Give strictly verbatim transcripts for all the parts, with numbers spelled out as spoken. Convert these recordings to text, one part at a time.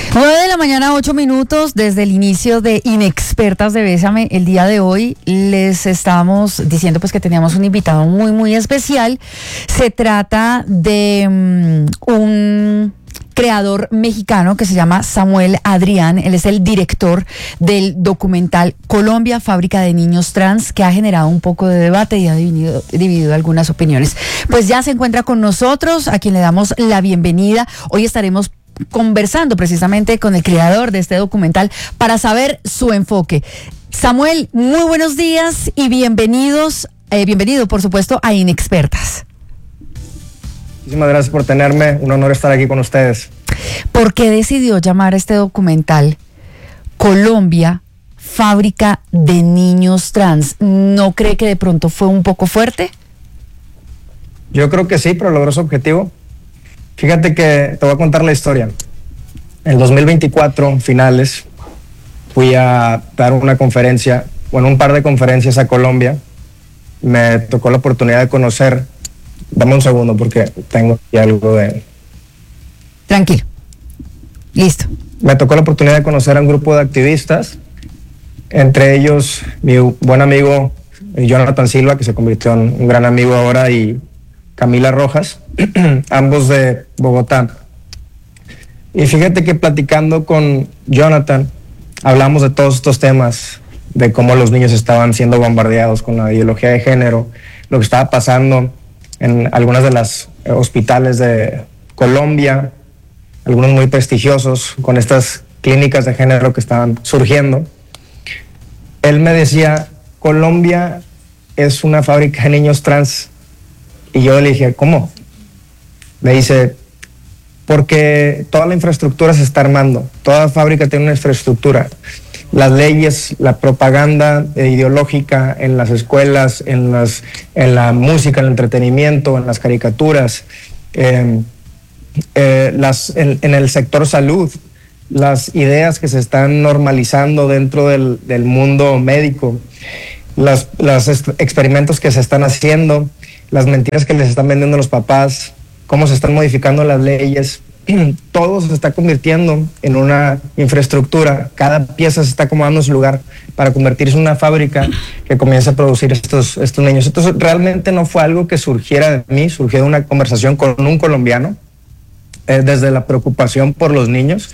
nueve de la mañana, ocho minutos, desde el inicio de Inexpertas de Bésame. El día de hoy les estamos diciendo pues que teníamos un invitado muy, muy especial. Se trata de um, un creador mexicano que se llama Samuel Adrián. Él es el director del documental Colombia, Fábrica de Niños Trans, que ha generado un poco de debate y ha dividido, dividido algunas opiniones. Pues ya se encuentra con nosotros, a quien le damos la bienvenida. Hoy estaremos conversando precisamente con el creador de este documental para saber su enfoque. Samuel, muy buenos días y bienvenidos, eh, bienvenido por supuesto a Inexpertas. Muchísimas gracias por tenerme, un honor estar aquí con ustedes. ¿Por qué decidió llamar a este documental Colombia, Fábrica de Niños Trans? ¿No cree que de pronto fue un poco fuerte? Yo creo que sí, pero logró su objetivo. Fíjate que te voy a contar la historia. En dos mil veinticuatro, finales, fui a dar una conferencia, bueno, un par de conferencias a Colombia. Me tocó la oportunidad de conocer. Dame un segundo porque tengo aquí algo de... Tranquilo. Listo. Me tocó la oportunidad de conocer a un grupo de activistas, entre ellos mi buen amigo Jonathan Silva, que se convirtió en un gran amigo ahora, y Camila Rojas, ambos de Bogotá. Y fíjate que platicando con Jonathan, hablamos de todos estos temas, de cómo los niños estaban siendo bombardeados con la ideología de género, lo que estaba pasando en algunas de las hospitales de Colombia, algunos muy prestigiosos, con estas clínicas de género que estaban surgiendo. Él me decía, Colombia es una fábrica de niños trans. Y yo le dije, ¿cómo? Me dice, porque toda la infraestructura se está armando, toda fábrica tiene una infraestructura. Las leyes, la propaganda ideológica en las escuelas, en, las, en la música, en el entretenimiento, en las caricaturas, eh, eh, las, en, en el sector salud, las ideas que se están normalizando dentro del, del mundo médico, los experimentos que se están haciendo, las mentiras que les están vendiendo los papás, cómo se están modificando las leyes, todo se está convirtiendo en una infraestructura, cada pieza se está acomodando en su lugar para convertirse en una fábrica que comience a producir estos, estos niños. Entonces realmente no fue algo que surgiera de mí, surgió de una conversación con un colombiano, eh, desde la preocupación por los niños,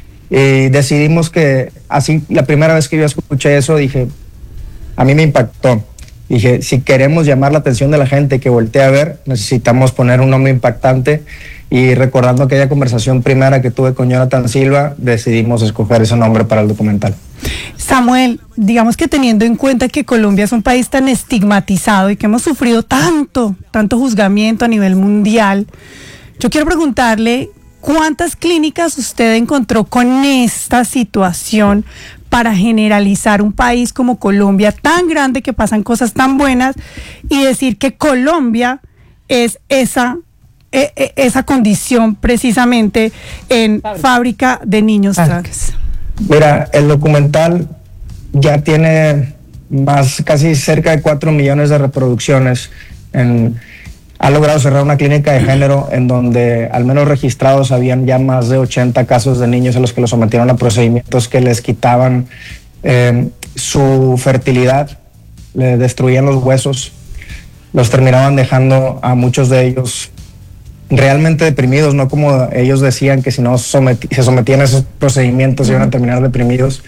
y decidimos que así, la primera vez que yo escuché eso, dije, a mí me impactó. Dije, si queremos llamar la atención de la gente que voltee a ver, necesitamos poner un nombre impactante. Y recordando aquella conversación primera que tuve con Jonathan Silva, decidimos escoger ese nombre para el documental. Samuel, digamos que teniendo en cuenta que Colombia es un país tan estigmatizado y que hemos sufrido tanto, tanto juzgamiento a nivel mundial, yo quiero preguntarle, ¿cuántas clínicas usted encontró con esta situación para generalizar un país como Colombia, tan grande, que pasan cosas tan buenas, y decir que Colombia es esa, e, e, esa condición precisamente en fábrica, fábrica de niños trans? Mira, el documental ya tiene más, casi cerca de cuatro millones de reproducciones. En, ha logrado cerrar una clínica de género en donde al menos registrados habían ya más de ochenta casos de niños a los que los sometieron a procedimientos que les quitaban eh, su fertilidad, le destruían los huesos, los terminaban dejando a muchos de ellos realmente deprimidos, no como ellos decían que si no someti- se sometían a esos procedimientos iban a terminar deprimidos.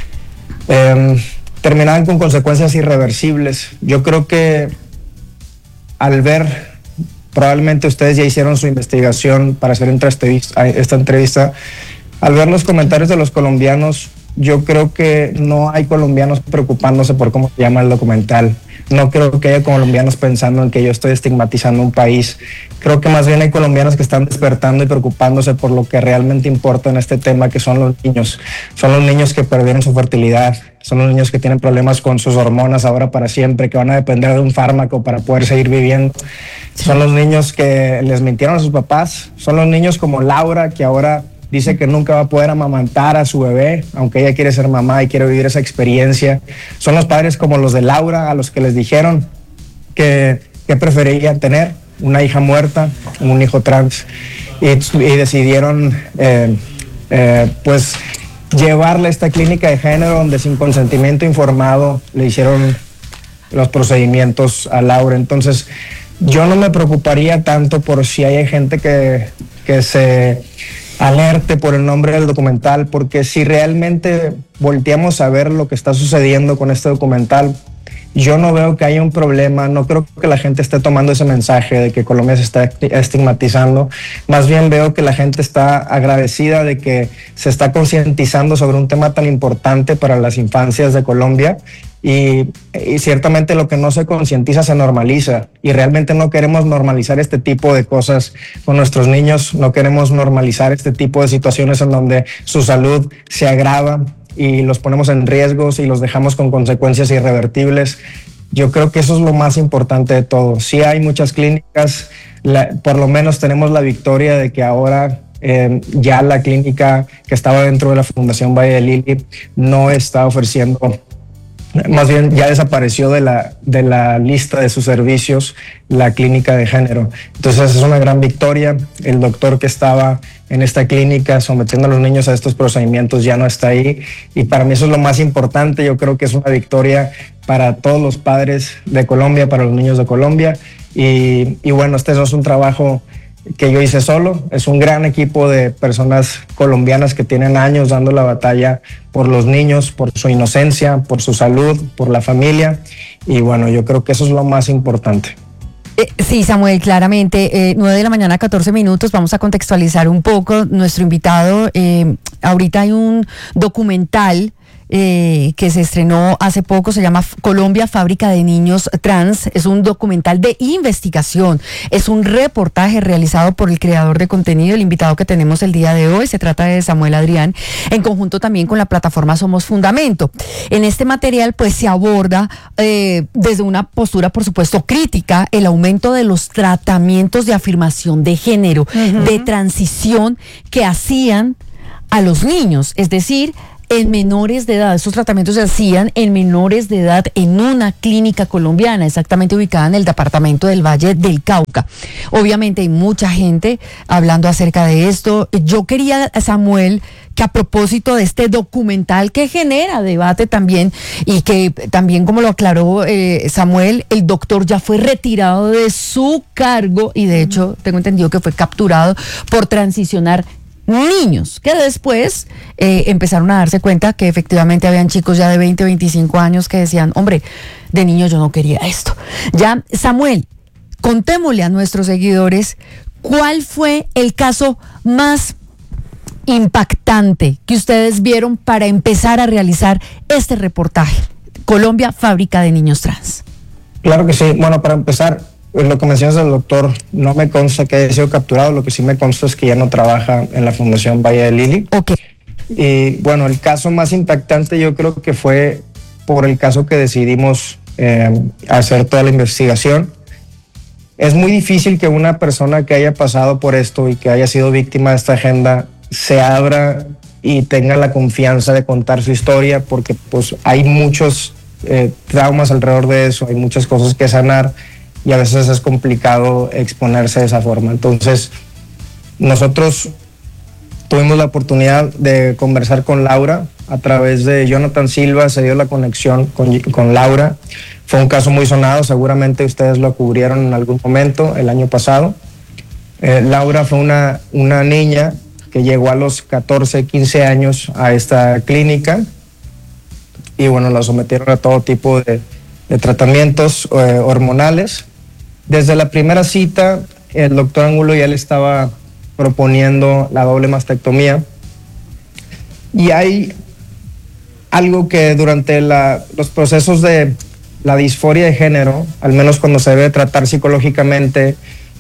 Eh, terminaban con consecuencias irreversibles. Yo creo que al ver, probablemente ustedes ya hicieron su investigación para hacer esta entrevista, al ver los comentarios de los colombianos, yo creo que no hay colombianos preocupándose por cómo se llama el documental. No creo que haya colombianos pensando en que yo estoy estigmatizando un país. Creo que más bien hay colombianos que están despertando y preocupándose por lo que realmente importa en este tema, que son los niños. Son los niños que perdieron su fertilidad, son los niños que tienen problemas con sus hormonas ahora para siempre, que van a depender de un fármaco para poder seguir viviendo. Sí. Son los niños que les mintieron a sus papás, son los niños como Laura, que ahora dice que nunca va a poder amamantar a su bebé, aunque ella quiere ser mamá y quiere vivir esa experiencia. Son los padres como los de Laura, a los que les dijeron que, que preferían tener una hija muerta, un hijo trans, y, y decidieron eh, eh, pues llevarle a esta clínica de género donde sin consentimiento informado le hicieron los procedimientos a Laura. Entonces yo no me preocuparía tanto por si hay gente que, que se alerte por el nombre del documental, porque si realmente volteamos a ver lo que está sucediendo con este documental, yo no veo que haya un problema, no creo que la gente esté tomando ese mensaje de que Colombia se está estigmatizando, más bien veo que la gente está agradecida de que se está concientizando sobre un tema tan importante para las infancias de Colombia. Y, y ciertamente lo que no se concientiza se normaliza, y realmente no queremos normalizar este tipo de cosas con nuestros niños, no queremos normalizar este tipo de situaciones en donde su salud se agrava y los ponemos en riesgos y los dejamos con consecuencias irrevertibles. Yo creo que eso es lo más importante de todo. Sí hay muchas clínicas, la, por lo menos tenemos la victoria de que ahora eh, ya la clínica que estaba dentro de la Fundación Valle de Lili no está ofreciendo, más bien ya desapareció de la, de la lista de sus servicios la clínica de género. Entonces es una gran victoria. El doctor que estaba en esta clínica sometiendo a los niños a estos procedimientos ya no está ahí, y para mí eso es lo más importante. Yo creo que es una victoria para todos los padres de Colombia, para los niños de Colombia, y, y bueno, este no es un trabajo que yo hice solo, es un gran equipo de personas colombianas que tienen años dando la batalla por los niños, por su inocencia, por su salud, por la familia, y bueno, yo creo que eso es lo más importante. Eh, sí, Samuel, claramente, eh, nueve de la mañana, catorce minutos, vamos a contextualizar un poco nuestro invitado. Eh, ahorita hay un documental Eh, que se estrenó hace poco, se llama Colombia, Fábrica de Niños Trans. Es un documental de investigación, es un reportaje realizado por el creador de contenido, el invitado que tenemos el día de hoy. Se trata de Samuel Adrián, en conjunto también con la plataforma Somos Fundamento. En este material pues se aborda eh, desde una postura, por supuesto, crítica, el aumento de los tratamientos de afirmación de género, uh-huh. de transición que hacían a los niños, es decir, en menores de edad. Estos tratamientos se hacían en menores de edad en una clínica colombiana, exactamente ubicada en el departamento del Valle del Cauca. Obviamente hay mucha gente hablando acerca de esto. Yo quería, Samuel, que a propósito de este documental que genera debate también, y que también, como lo aclaró eh, Samuel, el doctor ya fue retirado de su cargo, y de hecho tengo entendido que fue capturado por transicionar niños, que después eh, empezaron a darse cuenta que efectivamente habían chicos ya de veinte, veinticinco años que decían, hombre, de niño yo no quería esto. Ya, Samuel, contémosle a nuestros seguidores cuál fue el caso más impactante que ustedes vieron para empezar a realizar este reportaje. Colombia, Fábrica de Niños Trans. Claro que sí. Bueno, para empezar, lo que mencionas del doctor, no me consta que haya sido capturado. Lo que sí me consta es que ya no trabaja en la Fundación Valle de Lili. Okay. Y bueno, el caso más impactante yo creo que fue por el caso que decidimos eh, hacer toda la investigación. Es muy difícil que una persona que haya pasado por esto y que haya sido víctima de esta agenda se abra y tenga la confianza de contar su historia, porque pues hay muchos eh, traumas alrededor de eso, hay muchas cosas que sanar, y a veces es complicado exponerse de esa forma. Entonces, nosotros tuvimos la oportunidad de conversar con Laura a través de Jonathan Silva, se dio la conexión con, con Laura. Fue un caso muy sonado, seguramente ustedes lo cubrieron en algún momento el año pasado. Eh, Laura fue una, una niña que llegó a los catorce, quince años a esta clínica, y bueno, la sometieron a todo tipo de, de tratamientos eh, hormonales. Desde la primera cita, el doctor Angulo ya le estaba proponiendo la doble mastectomía, y hay algo que durante la, los procesos de la disforia de género, al menos cuando se debe tratar psicológicamente,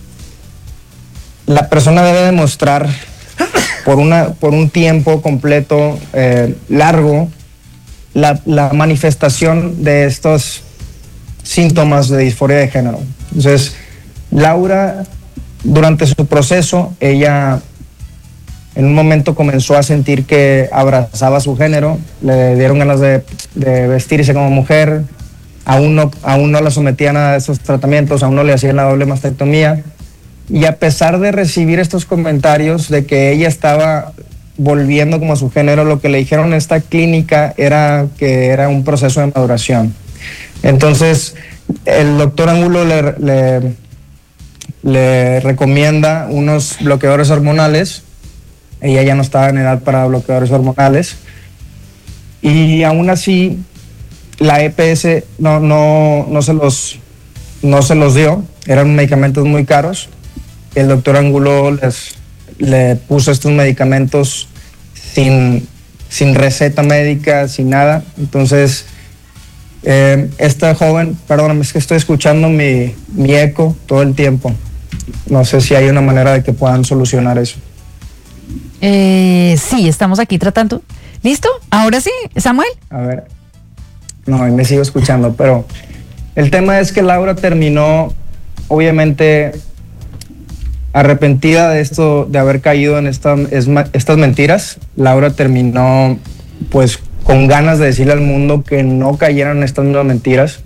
la persona debe demostrar por, una, por un tiempo completo, eh, largo, la, la manifestación de estos síntomas de disforia de género. Entonces, Laura, durante su proceso, ella en un momento comenzó a sentir que abrazaba su género, le dieron ganas de, de vestirse como mujer, aún no, aún no la sometían a esos tratamientos, aún no le hacían la doble mastectomía, y a pesar de recibir estos comentarios de que ella estaba volviendo como a su género, lo que le dijeron en esta clínica era que era un proceso de maduración. Entonces, el doctor Angulo le, le, le recomienda unos bloqueadores hormonales. Ella ya no estaba en edad para bloqueadores hormonales. Y aún así, la E P S no, no, no, se los, no se los dio. Eran medicamentos muy caros. El doctor Angulo les, le puso estos medicamentos sin, sin receta médica, sin nada. Entonces, eh, esta joven, perdóname, es que estoy escuchando mi, mi eco todo el tiempo. No sé si hay una manera de que puedan solucionar eso. Eh, sí, estamos aquí tratando. ¿Listo? Ahora sí, Samuel. A ver. No, me sigo escuchando, pero el tema es que Laura terminó, obviamente, arrepentida de esto, de haber caído en esta, es, estas mentiras. Laura terminó, pues, con ganas de decirle al mundo que no cayeran en estas mismas mentiras.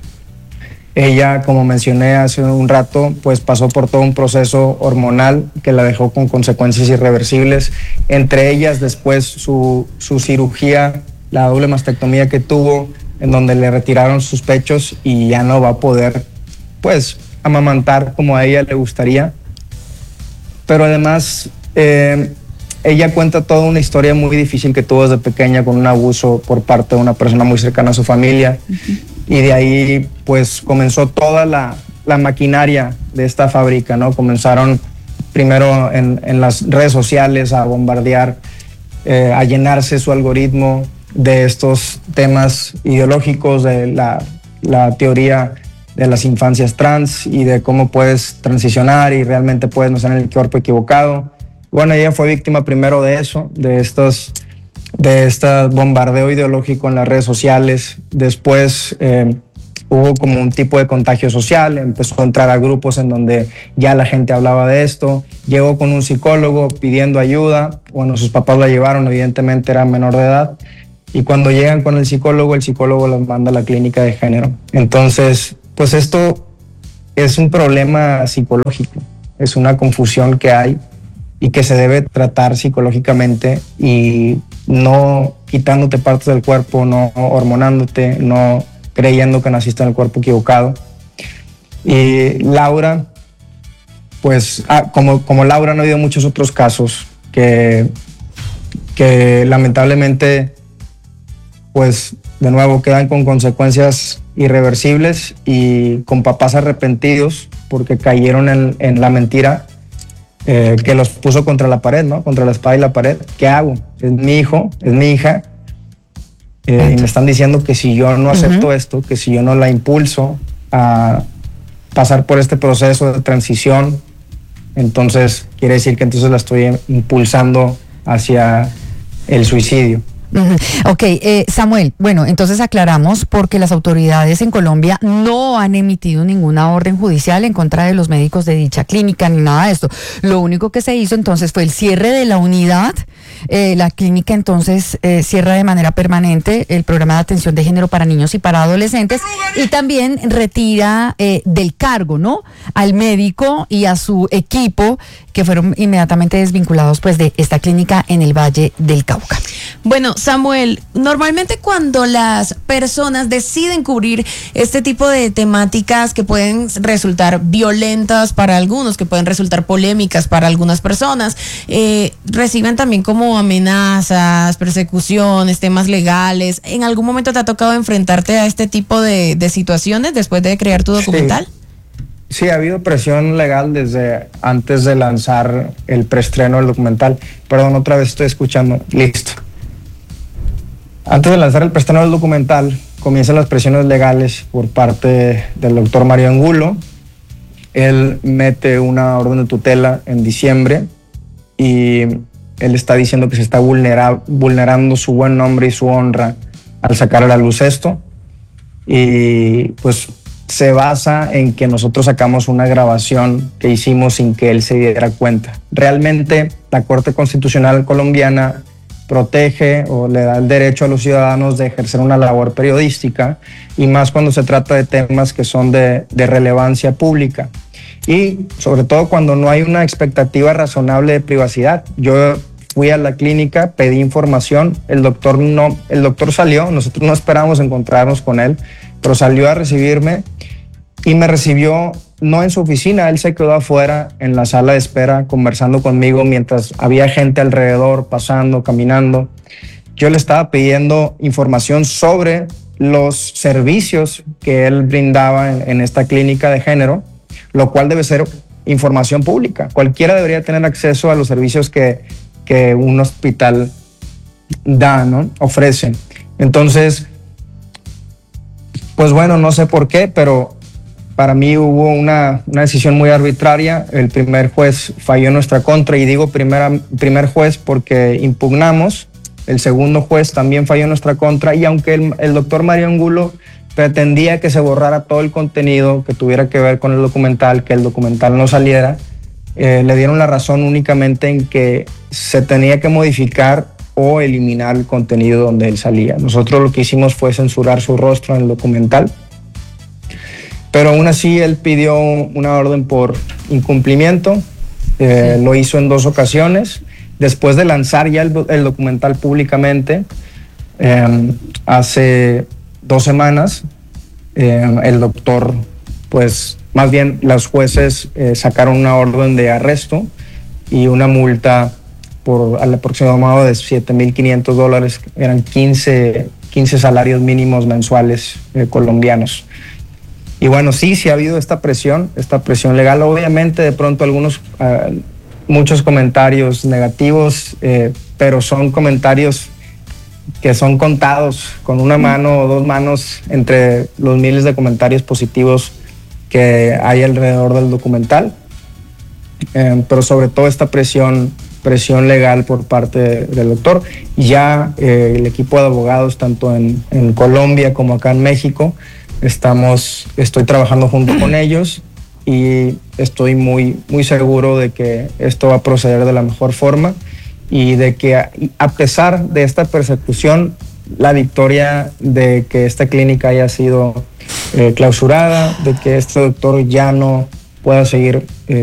Ella, como mencioné hace un rato, pues pasó por todo un proceso hormonal que la dejó con consecuencias irreversibles, entre ellas después su, su cirugía, la doble mastectomía que tuvo, en donde le retiraron sus pechos y ya no va a poder, pues, amamantar como a ella le gustaría. Pero además, eh, ella cuenta toda una historia muy difícil que tuvo desde pequeña con un abuso por parte de una persona muy cercana a su familia. Uh-huh. Y de ahí, pues, comenzó toda la, la maquinaria de esta fábrica, ¿no? Comenzaron primero en, en las redes sociales a bombardear, eh, a llenarse su algoritmo de estos temas ideológicos, de la, la teoría de las infancias trans y de cómo puedes transicionar y realmente puedes nacer en el cuerpo equivocado. Bueno, ella fue víctima primero de eso, de estos... de este bombardeo ideológico en las redes sociales. Después eh, hubo como un tipo de contagio social, empezó a entrar a grupos en donde ya la gente hablaba de esto, llegó con un psicólogo pidiendo ayuda, bueno, sus papás la llevaron, evidentemente era menor de edad, y cuando llegan con el psicólogo, el psicólogo los manda a la clínica de género. Entonces, pues esto es un problema psicológico, es una confusión que hay y que se debe tratar psicológicamente y no quitándote partes del cuerpo, no hormonándote, no creyendo que naciste en el cuerpo equivocado. Y Laura, pues ah, como, como Laura han habido muchos otros casos que, que lamentablemente, pues de nuevo quedan con consecuencias irreversibles y con papás arrepentidos porque cayeron en, en la mentira. Eh, que los puso contra la pared, ¿no? Contra la espada y la pared. ¿Qué hago? Es mi hijo, es mi hija. Eh, y me están diciendo que si yo no acepto uh-huh. esto, que si yo no la impulso a pasar por este proceso de transición, entonces quiere decir que entonces la estoy impulsando hacia el suicidio. Uh-huh. Ok, eh, Samuel, bueno, entonces aclaramos porque las autoridades en Colombia no han emitido ninguna orden judicial en contra de los médicos de dicha clínica ni nada de esto. Lo único que se hizo entonces fue el cierre de la unidad. Eh, la clínica entonces eh, cierra de manera permanente el programa de atención de género para niños y para adolescentes y también retira eh, del cargo, ¿no? Al médico y a su equipo que fueron inmediatamente desvinculados pues de esta clínica en el Valle del Cauca. Bueno, Samuel, normalmente cuando las personas deciden cubrir este tipo de temáticas que pueden resultar violentas para algunos, que pueden resultar polémicas para algunas personas, eh, reciben también como amenazas, persecuciones, temas legales. ¿En algún momento te ha tocado enfrentarte a este tipo de, de situaciones después de crear tu documental? Sí. Sí, ha habido presión legal desde antes de lanzar el preestreno del documental. Perdón, otra vez estoy escuchando. Listo. Antes de lanzar el preestreno del documental, comienzan las presiones legales por parte del doctor Mario Angulo. Él mete una orden de tutela en diciembre y él está diciendo que se está vulnera- vulnerando su buen nombre y su honra al sacar a la luz esto. Y pues se basa en que nosotros sacamos una grabación que hicimos sin que él se diera cuenta. Realmente la Corte Constitucional colombiana protege o le da el derecho a los ciudadanos de ejercer una labor periodística y más cuando se trata de temas que son de, de relevancia pública y sobre todo cuando no hay una expectativa razonable de privacidad. Yo fui a la clínica, pedí información, el doctor no, el doctor salió, nosotros no esperábamos encontrarnos con él, pero salió a recibirme y me recibió no en su oficina, él se quedó afuera en la sala de espera conversando conmigo mientras había gente alrededor, pasando, caminando. Yo le estaba pidiendo información sobre los servicios que él brindaba en, en esta clínica de género, lo cual debe ser información pública. Cualquiera debería tener acceso a los servicios que, que un hospital da, ¿no? Ofrece. Entonces, pues bueno, no sé por qué, pero para mí hubo una, una decisión muy arbitraria. El primer juez falló en nuestra contra, y digo primera, primer juez porque impugnamos. El segundo juez también falló en nuestra contra, y aunque el, el doctor Mario Angulo pretendía que se borrara todo el contenido que tuviera que ver con el documental, que el documental no saliera, eh, le dieron la razón únicamente en que se tenía que modificar o eliminar el contenido donde él salía. Nosotros lo que hicimos fue censurar su rostro en el documental, pero aún así él pidió una orden por incumplimiento, eh, lo hizo en dos ocasiones. Después de lanzar ya el, el documental públicamente, eh, hace dos semanas, eh, el doctor, pues más bien los jueces eh, sacaron una orden de arresto y una multa por al aproximado de siete mil quinientos dólares, eran quince, quince salarios mínimos mensuales eh, colombianos. Y bueno, sí, sí ha habido esta presión, esta presión legal. Obviamente de pronto algunos... Uh, muchos comentarios negativos, eh, pero son comentarios que son contados con una mano o dos manos entre los miles de comentarios positivos que hay alrededor del documental, eh, pero sobre todo esta presión, presión legal por parte de, del doctor. Ya eh, el equipo de abogados, tanto en, en Colombia como acá en México, estamos, estoy trabajando junto con ellos, y estoy muy, muy seguro de que esto va a proceder de la mejor forma, y de que a, a pesar de esta persecución, la victoria de que esta clínica haya sido eh, clausurada, de que este doctor ya no pueda seguir eh,